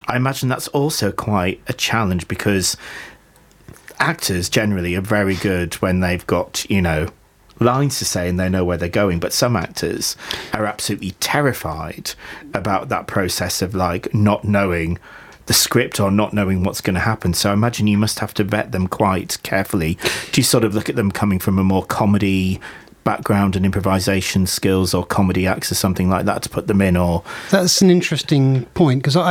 I imagine that's also quite a challenge, because actors generally are very good when they've got, lines to say and they know where they're going, but some actors are absolutely terrified about that process of not knowing the script or not knowing what's going to happen. So I imagine you must have to vet them quite carefully. Do you sort of look at them coming from a more comedy background and improvisation skills, or comedy acts or something like that, to put them in? Or that's an interesting point, because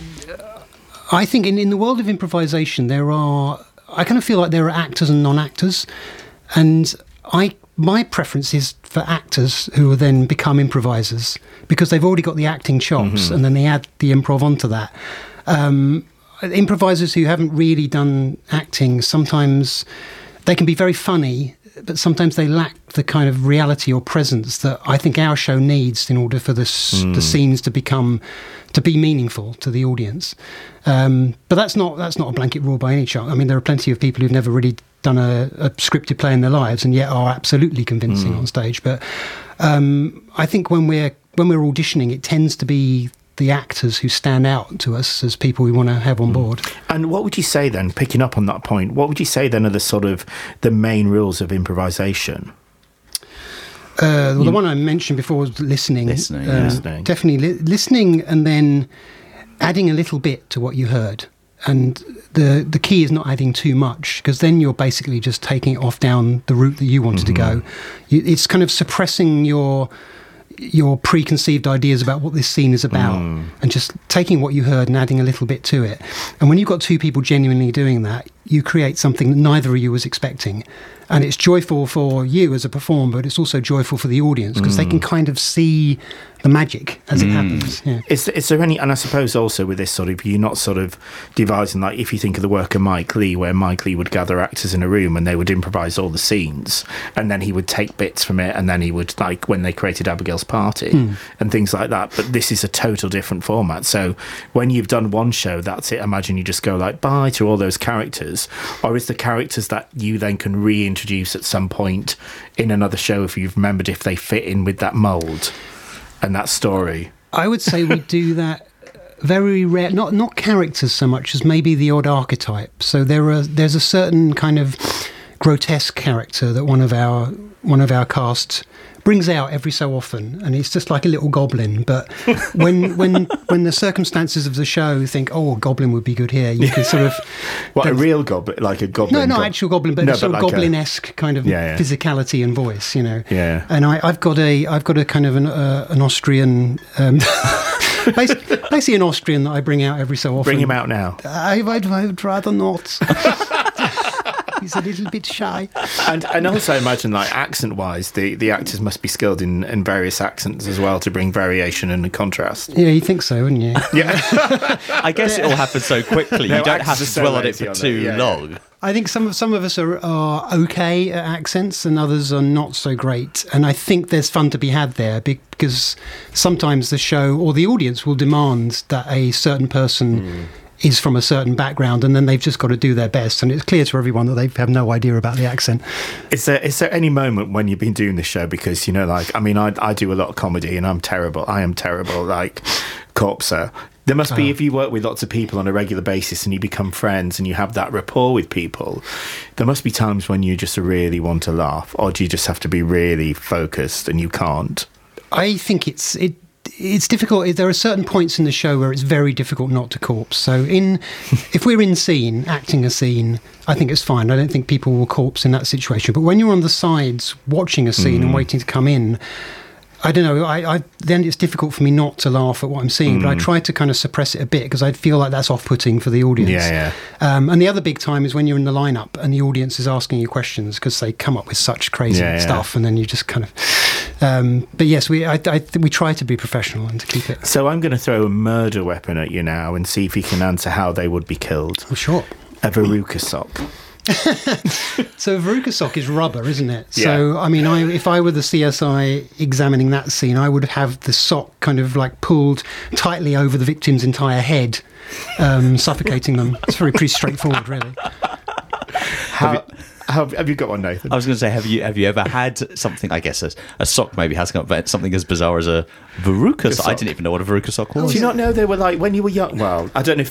I think in the world of improvisation I kind of feel like there are actors and non-actors, and my preference is for actors who will then become improvisers, because they've already got the acting chops, and then they add the improv onto that. Improvisers who haven't really done acting, sometimes they can be very funny, but sometimes they lack the kind of reality or presence that I think our show needs in order for the scenes to be meaningful to the audience. But that's not a blanket rule by any chance. I mean, there are plenty of people who've never really done a scripted play in their lives and yet are absolutely convincing on stage. But I think when we're auditioning, it tends to be the actors who stand out to us as people we want to have on board. And what would you say then, picking up on that point, what would you say then are the main rules of improvisation? The one I mentioned before was listening. Listening. Definitely listening, and then adding a little bit to what you heard. And the key is not adding too much, because then you're basically just taking it off down the route that you wanted to go. It's kind of suppressing your preconceived ideas about what this scene is about, and just taking what you heard and adding a little bit to it. And when you've got two people genuinely doing that, you create something that neither of you was expecting. And it's joyful for you as a performer, but it's also joyful for the audience, because they can kind of see the magic as it happens. Yeah. Is there any, and I suppose also with this you're not devising, if you think of the work of Mike Leigh, where Mike Leigh would gather actors in a room and they would improvise all the scenes, and then he would take bits from it, and then he would, when they created Abigail's Party and things like that. But this is a total different format. So when you've done one show, that's it. Imagine you just go bye to all those characters, or is the characters that you then can reintroduce at some point in another show, if you've remembered, if they fit in with that mould and that story? I would say we do that very rare, not characters so much as maybe the odd archetype. So there's a certain kind of grotesque character that one of our cast brings out every so often, and it's just like a little goblin. But when the circumstances of the show think, a goblin would be good here, you can sort of a real goblin, like a goblin? No, not actual goblin, but sort of goblin-esque kind of physicality and voice, Yeah. And I've got a kind of an Austrian. Basically an Austrian that I bring out every so often. Bring him out now. I'd rather not. He's a little bit shy. And also imagine, accent-wise, the actors must be skilled in various accents as well, to bring variation and contrast. Yeah, you'd think so, wouldn't you? Yeah. I guess it all happens so quickly. You don't have to dwell on it for too long. I think some of us are okay at accents, and others are not so great. And I think there's fun to be had there, because sometimes the show or the audience will demand that a certain person is from a certain background, and then they've just got to do their best, and it's clear to everyone that they have no idea about the accent. Is there any moment when you've been doing this show, because I do a lot of comedy and I am terrible corpser. There must be, if you work with lots of people on a regular basis and you become friends and you have that rapport with people, there must be times when you just really want to laugh, or do you just have to be really focused and you can't? I think it's difficult. There are certain points in the show where it's very difficult not to corpse. So if we're in scene, acting a scene, I think it's fine. I don't think people will corpse in that situation. But when you're on the sides watching a scene and waiting to come in, I don't know, then it's difficult for me not to laugh at what I'm seeing, but I try to kind of suppress it a bit, because I feel like that's off-putting for the audience. Yeah. And the other big time is when you're in the lineup and the audience is asking you questions, because they come up with such crazy stuff, and then you just kind of... but yes, we try to be professional and to keep it... So I'm going to throw a murder weapon at you now and see if you can answer how they would be killed. Oh, sure. A veruca sock. So a veruca sock is rubber, isn't it? Yeah. So I mean, if I were the CSI examining that scene, I would have the sock kind of pulled tightly over the victim's entire head, suffocating them. It's pretty straightforward, really. Have you got one, Nathan? I was going to say, have you ever had something? I guess a sock maybe has come up, but something as bizarre as a veruca sock. I didn't even know what a veruca sock was. Do you not know they were when you were young? Well, I don't know if